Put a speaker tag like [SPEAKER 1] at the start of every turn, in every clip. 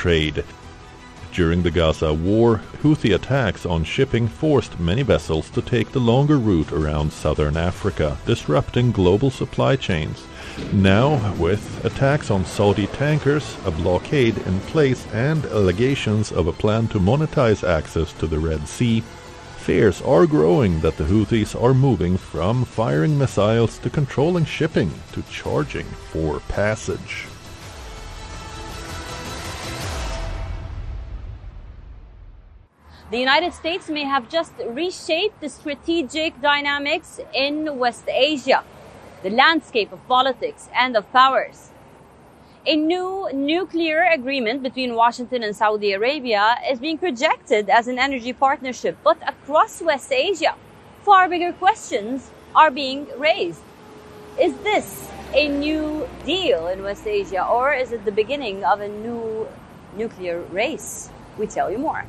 [SPEAKER 1] trade. During the Gaza war, Houthi attacks on shipping forced many vessels to take the longer route around southern Africa, disrupting global supply chains. Now, with attacks on Saudi tankers, a blockade in place, and allegations of a plan to monetize access to the Red Sea, fears are growing that the Houthis are moving from firing missiles to controlling shipping to charging for passage.
[SPEAKER 2] The United States may have just reshaped the strategic dynamics in West Asia, the landscape of politics and of powers. A new nuclear agreement between Washington and Saudi Arabia is being projected as an energy partnership, but across West Asia, far bigger questions are being raised. Is this a new deal in West Asia, or is it the beginning of a new nuclear race? We tell you more.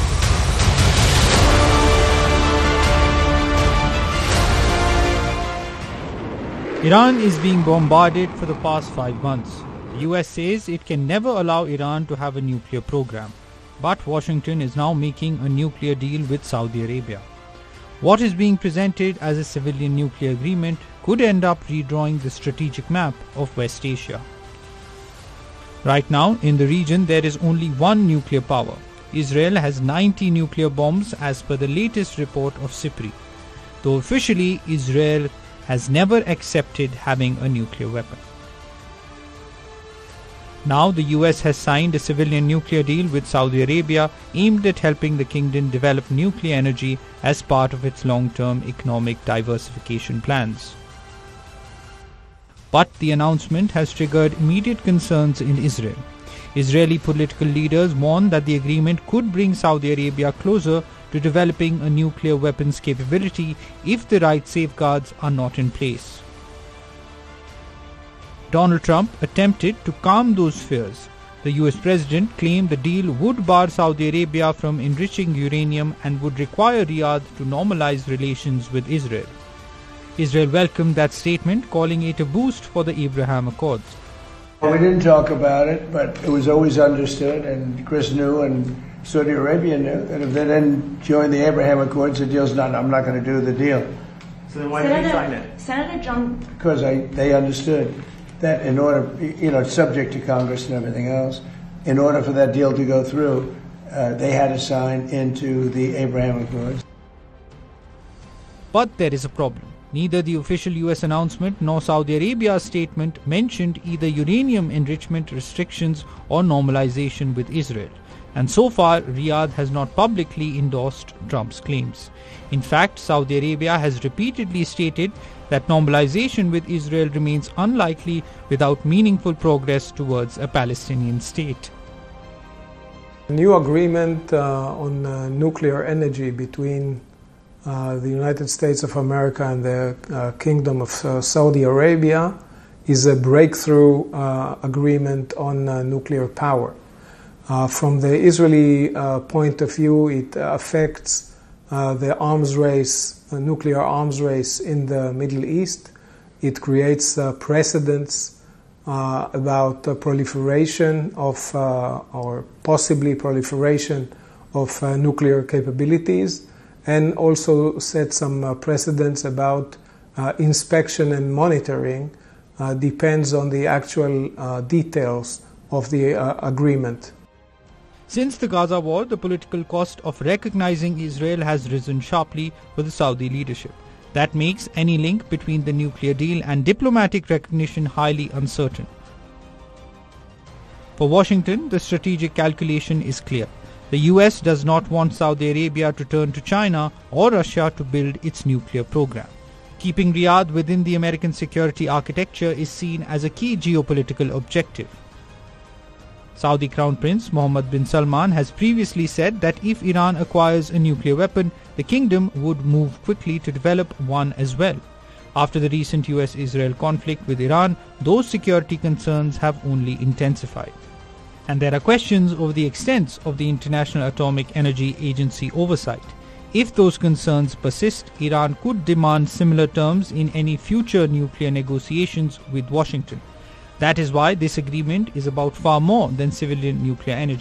[SPEAKER 3] Iran is being bombarded for the past 5 months. The US says it can never allow Iran to have a nuclear program. But Washington is now making a nuclear deal with Saudi Arabia. What is being presented as a civilian nuclear agreement could end up redrawing the strategic map of West Asia. Right now, in the region, there is only one nuclear power. Israel has 90 nuclear bombs as per the latest report of SIPRI. Though officially, Israel has never accepted having a nuclear weapon. Now the US has signed a civilian nuclear deal with Saudi Arabia aimed at helping the kingdom develop nuclear energy as part of its long-term economic diversification plans. But the announcement has triggered immediate concerns in Israel. Israeli political leaders warn that the agreement could bring Saudi Arabia closer to developing a nuclear weapons capability if the right safeguards are not in place. Donald Trump attempted to calm those fears. The US president claimed the deal would bar Saudi Arabia from enriching uranium and would require Riyadh to normalize relations with Israel. Israel welcomed that statement, calling it a boost for the Abraham Accords.
[SPEAKER 4] We didn't talk about it, but it was always understood, and Chris knew, and Saudi Arabia knew, that if they didn't join the Abraham Accords, the deal's done. I'm not going to do the deal.
[SPEAKER 5] So then why did you sign it?
[SPEAKER 6] Senator John...
[SPEAKER 4] Because they understood that in order, it's subject to Congress and everything else, in order for that deal to go through, they had to sign into the Abraham Accords.
[SPEAKER 3] But there is a problem. Neither the official US announcement nor Saudi Arabia's statement mentioned either uranium enrichment restrictions or normalization with Israel. And so far, Riyadh has not publicly endorsed Trump's claims. In fact, Saudi Arabia has repeatedly stated that normalization with Israel remains unlikely without meaningful progress towards a Palestinian state.
[SPEAKER 7] A new agreement on nuclear energy between the United States of America and the Kingdom of Saudi Arabia is a breakthrough agreement on nuclear power. From the Israeli point of view, it affects the arms race, nuclear arms race in the Middle East. It creates precedents about proliferation of, or possibly proliferation of nuclear capabilities, and also set some precedents about inspection and monitoring. Depends on the actual details of the agreement.
[SPEAKER 3] Since the Gaza war, the political cost of recognizing Israel has risen sharply for the Saudi leadership. That makes any link between the nuclear deal and diplomatic recognition highly uncertain. For Washington, the strategic calculation is clear. The US does not want Saudi Arabia to turn to China or Russia to build its nuclear program. Keeping Riyadh within the American security architecture is seen as a key geopolitical objective. Saudi Crown Prince Mohammed bin Salman has previously said that if Iran acquires a nuclear weapon, the kingdom would move quickly to develop one as well. After the recent US-Israel conflict with Iran, those security concerns have only intensified. And there are questions over the extent of the International Atomic Energy Agency oversight. If those concerns persist, Iran could demand similar terms in any future nuclear negotiations with Washington. That is why this agreement is about far more than civilian nuclear energy.